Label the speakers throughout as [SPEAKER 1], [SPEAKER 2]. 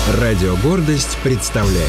[SPEAKER 1] Радио «Гордость» представляет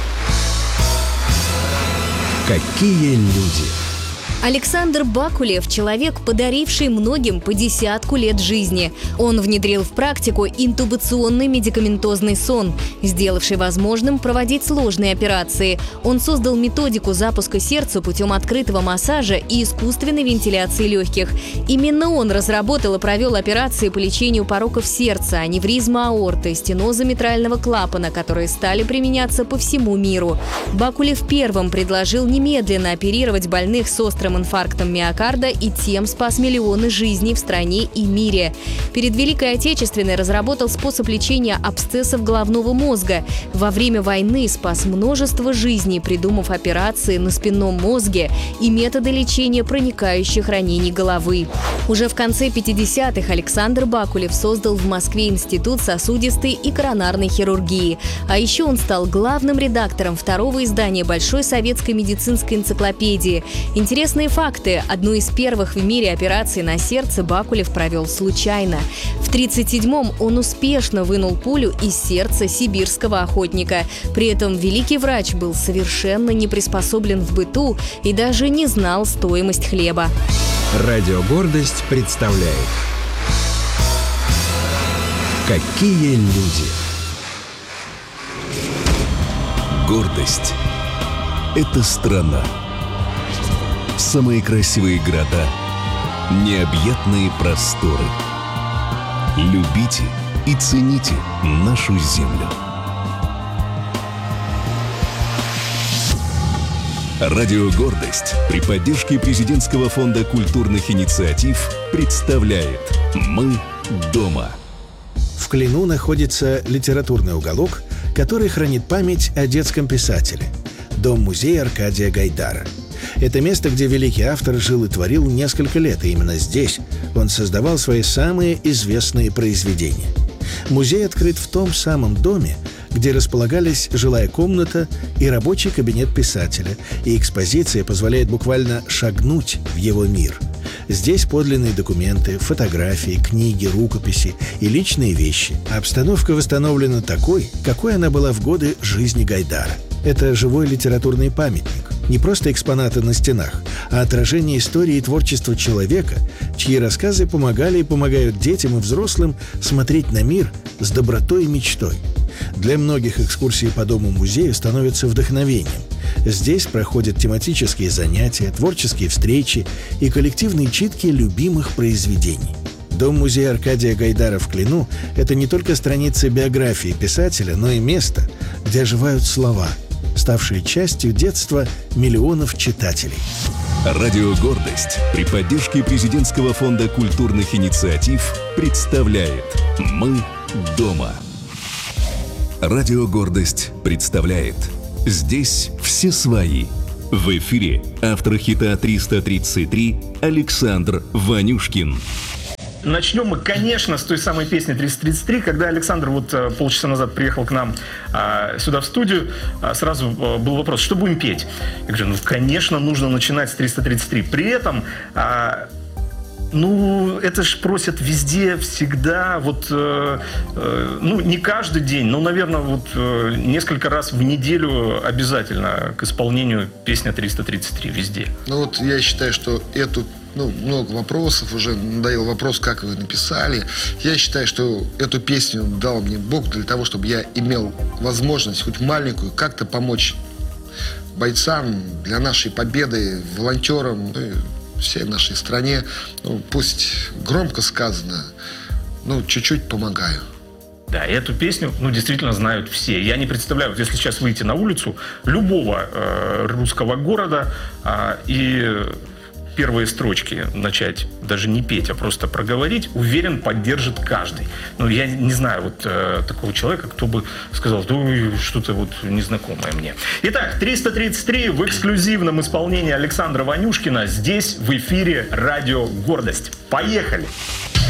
[SPEAKER 1] «Какие люди».
[SPEAKER 2] Александр Бакулев – человек, подаривший многим по десятку лет жизни. Он внедрил в практику интубационный медикаментозный сон, сделавший возможным проводить сложные операции. Он создал методику запуска сердца путем открытого массажа и искусственной вентиляции легких. Именно он разработал и провел операции по лечению пороков сердца, аневризма аорты, стеноза митрального клапана, которые стали применяться по всему миру. Бакулев первым предложил немедленно оперировать больных с острым инфарктом миокарда и тем спас миллионы жизней в стране и мире. Перед Великой Отечественной разработал способ лечения абсцессов головного мозга. Во время войны спас множество жизней, придумав операции на спинном мозге и методы лечения проникающих ранений головы. Уже в конце 50-х Александр Бакулев создал в Москве Институт сосудистой и коронарной хирургии. А еще он стал главным редактором второго издания Большой советской медицинской энциклопедии. Интересные факты. Одну из первых в мире операций на сердце Бакулев провел случайно. В 1937-м он успешно вынул пулю из сердца сибирского охотника. При этом великий врач был совершенно не приспособлен в быту и даже не знал стоимость хлеба.
[SPEAKER 1] Радио «Гордость» представляет «Какие люди».
[SPEAKER 3] Гордость – это страна. Самые красивые города, необъятные просторы. Любите и цените нашу землю. Радио «Гордость» при поддержке Президентского фонда культурных инициатив представляет «Мы дома».
[SPEAKER 4] В Клину находится литературный уголок, который хранит память о детском писателе – Дом-музей Аркадия Гайдара. Это место, где великий автор жил и творил несколько лет, и именно здесь он создавал свои самые известные произведения. Музей открыт в том самом доме, где располагались жилая комната и рабочий кабинет писателя, и экспозиция позволяет буквально шагнуть в его мир. Здесь подлинные документы, фотографии, книги, рукописи и личные вещи. Обстановка восстановлена такой, какой она была в годы жизни Гайдара. Это живой литературный памятник. Не просто экспонаты на стенах, а отражение истории и творчества человека, чьи рассказы помогали и помогают детям и взрослым смотреть на мир с добротой и мечтой. Для многих экскурсии по дому-музею становятся вдохновением. Здесь проходят тематические занятия, творческие встречи и коллективные читки любимых произведений. Дом-музей Аркадия Гайдара в Клину – это не только страницы биографии писателя, но и место, где оживают слова, ставшие частью детства миллионов читателей.
[SPEAKER 3] Радио «Гордость» при поддержке Президентского фонда культурных инициатив представляет «Мы дома». Радио «Гордость» представляет «Здесь все свои». В эфире автор хита 333 Александр Ванюшкин.
[SPEAKER 5] Начнем мы, конечно, с той самой песни 333. Когда Александр вот полчаса назад приехал к нам сюда в студию, сразу был вопрос, что будем петь? Я говорю, конечно, нужно начинать с 333. При этом, это ж просят везде, всегда, не каждый день, но, наверное, несколько раз в неделю обязательно к исполнению песня 333 везде.
[SPEAKER 6] Я считаю, что много вопросов, уже надоел вопрос, как вы написали. Я считаю, что эту песню дал мне Бог для того, чтобы я имел возможность, хоть маленькую, как-то помочь бойцам для нашей победы, волонтерам, всей нашей стране. Пусть громко сказано, чуть-чуть помогаю.
[SPEAKER 5] Да, и эту песню, действительно знают все. Я не представляю, если сейчас выйти на улицу любого русского города и первые строчки начать даже не петь, а просто проговорить, уверен, поддержит каждый. Я не знаю такого человека, кто бы сказал, что-то незнакомое мне. Итак, 333 в эксклюзивном исполнении Александра Ванюшкина здесь в эфире «Радио Гордость». Поехали!